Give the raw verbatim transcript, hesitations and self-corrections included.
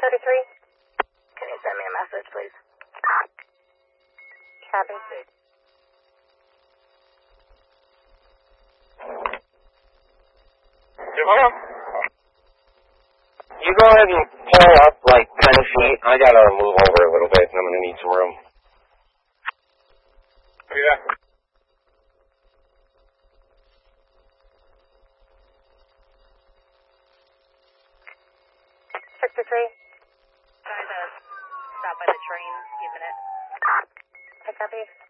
thirty-three. Can you send me a message, please? Copy. Hello? You go ahead and pull up like ten feet. I gotta move over a little bit and I'm gonna need some room. Yeah. sixty-three. Trying to stop by the train. Give a minute. I copy.